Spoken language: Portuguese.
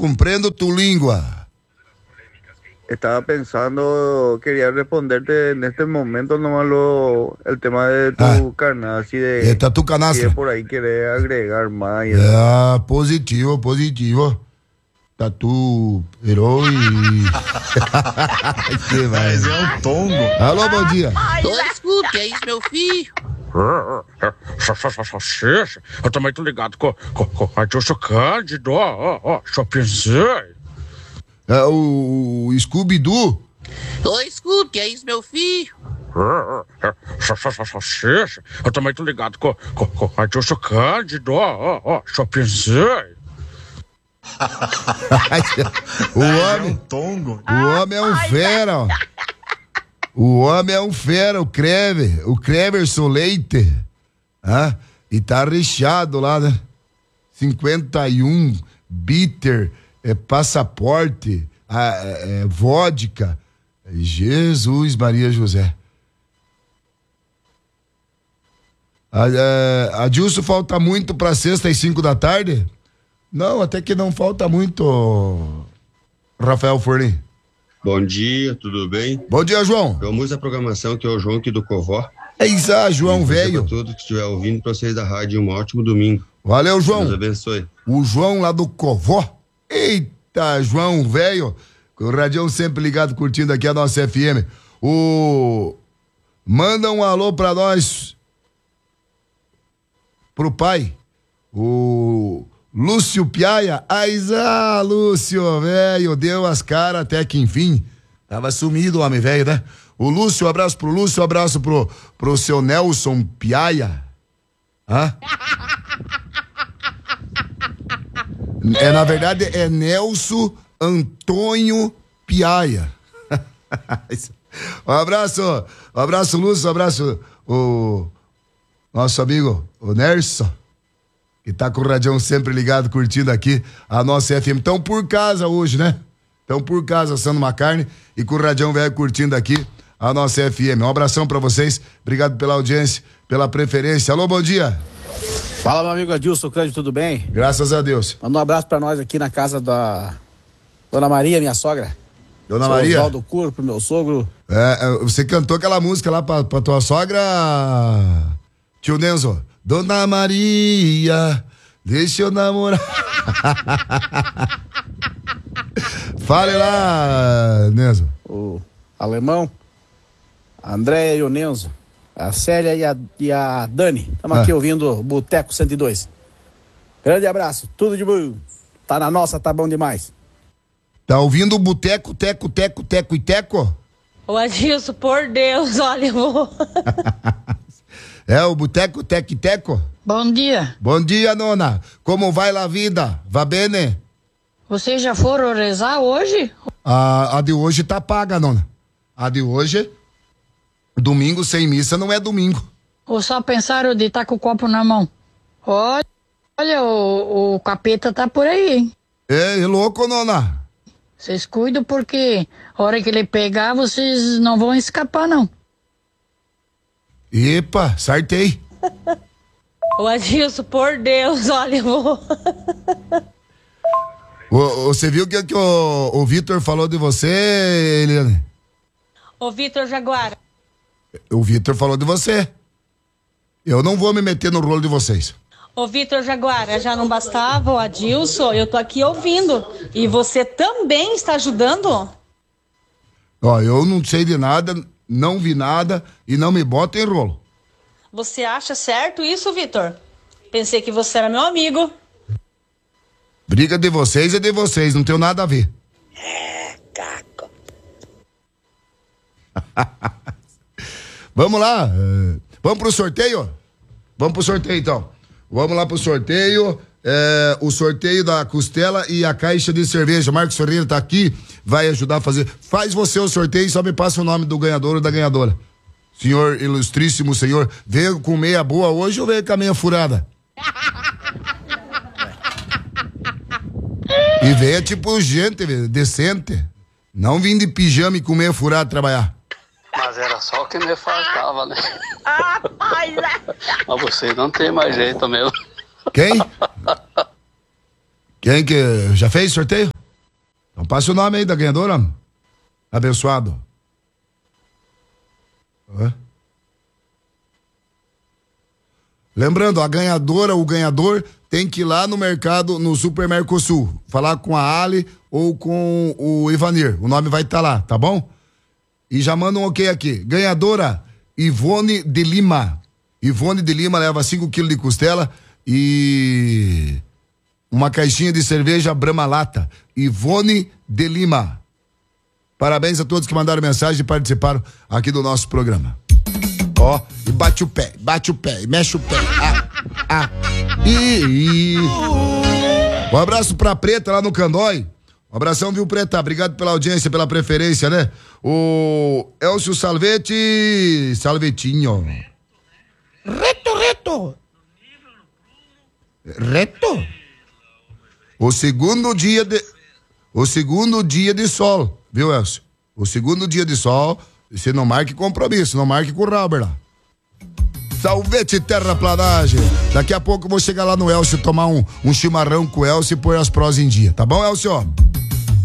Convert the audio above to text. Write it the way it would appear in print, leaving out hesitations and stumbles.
compreendo tu língua. Estaba pensando, quería responderte en este momento nomás el tema de tu carnal, así de... Está tu canastra. Si por ahí querés agregar más. Positivo. Tá tu herói. Mas é um tongo. Alô, bom dia. Escuta, é isso, meu filho? Eu também tô ligado com a Dilson Cândido, só pensei. É o Scooby-Doo. Escuta, é isso, meu filho? Eu também tô ligado com a Dilson Cândido, só pensei. O homem, É um tongo. o homem é um fera, ó. O homem é um fera, o Cleverson Leite. E tá recheado lá, né? 51, bitter, passaporte, vodka. Jesus, Maria José. A Dilson falta muito pra sexta às 5 da tarde? Não, até que não falta muito, Rafael Forlim. Bom dia, tudo bem? Bom dia, João. Vamos à programação, que é o João aqui do Covó. É isso, João, velho. Para todos que estiver ouvindo, para vocês da rádio, um ótimo domingo. Valeu, João. Deus abençoe. O João lá do Covó. Eita, João, velho. Com o radião sempre ligado, curtindo aqui a nossa FM. Manda um alô pra nós. Pro pai. O Lúcio Piaia. Lúcio, velho. Deu as caras até que enfim. Tava sumido o homem velho, né? O Lúcio, abraço pro Lúcio, abraço pro seu Nelson Piaia. Na verdade, é Nelson Antônio Piaia. Um abraço, Lúcio, um abraço o nosso amigo, o Nerson, que tá com o radião sempre ligado, curtindo aqui a nossa FM. Estão por casa hoje, né? Estão por casa assando uma carne e com o radião velho curtindo aqui a nossa FM. Um abração pra vocês, obrigado pela audiência, pela preferência. Alô, bom dia. Fala, meu amigo Adilson Cândido, tudo bem? Graças a Deus. Manda um abraço pra nós aqui na casa da Dona Maria, minha sogra. Dona Maria? Oswaldo Curro, pro meu sogro. Você cantou aquela música lá pra tua sogra, tio Nenzo? Dona Maria, deixa eu namorar. Fale lá, Nenzo. O Alemão, a Andréia e o Nenzo, a Célia e a Dani. Estamos aqui ouvindo o Boteco 102. Grande abraço, tudo de bom. Tá na nossa, tá bom demais. Tá ouvindo o Boteco, teco e teco? Ô Adilson, por Deus, olha, eu vou... O Boteco, teco e teco? Bom dia. Bom dia, nona. Como vai a vida? Va bene? Vocês já foram rezar hoje? A de hoje tá paga, nona. A de hoje, domingo sem missa não é domingo. Ou só pensaram de estar com o copo na mão? Olha, o capeta tá por aí, hein? É louco, nona. Vocês cuidam porque a hora que ele pegar, vocês não vão escapar, não. Epa, sartei. Ô Adilson, por Deus, olha, eu vou... Você viu que o Vitor falou de você, Eliane? Ô Vitor Jaguara. O Vitor falou de você. Eu não vou me meter no rolo de vocês. Ô Vitor Jaguara, já não bastava o Adilson, eu tô aqui ouvindo. E você também está ajudando? Eu não sei de nada, não vi nada e não me bota em rolo. Você acha certo isso, Vitor? Pensei que você era meu amigo. Briga de vocês é de vocês, não tem nada a ver. Caco. Vamos lá, vamos pro sorteio? Vamos pro sorteio então. Vamos lá pro sorteio. O sorteio da costela e a caixa de cerveja. Marcos Ferreira tá aqui, vai ajudar a fazer. Faz você o sorteio e só me passa o nome do ganhador ou da ganhadora. Senhor ilustríssimo senhor, veio com meia boa hoje ou veio com a meia furada? E veio tipo gente, decente. Não vim de pijama e com meia furada trabalhar. Mas era só o que me faltava, né? Mas você não tem mais jeito mesmo. Quem? Quem que já fez sorteio? Então passe o nome aí da ganhadora. Abençoado. Lembrando, a ganhadora, o ganhador tem que ir lá no mercado, no Super Mercosul, falar com a Ali ou com o Ivanir. O nome vai estar lá, tá bom? E já manda um ok aqui. Ganhadora, Ivone de Lima. Ivone de Lima leva 5 quilos de costela e uma caixinha de cerveja Brahma Lata. Ivone de Lima. Parabéns a todos que mandaram mensagem e participaram aqui do nosso programa. Ó, e bate o pé, e mexe o pé. Um abraço pra Preta lá no Candói. Um abração, viu, Preta? Obrigado pela audiência, pela preferência, né? O Elcio Salvetti, Salvetinho. Reto. O segundo dia de sol, viu, Elcio? O segundo dia de sol, você não marque compromisso, não marque com o Robert lá. Salvete Terraplanagem. Daqui a pouco eu vou chegar lá no Elcio tomar um chimarrão com o Elcio e pôr as prosas em dia. Tá bom, Elcio?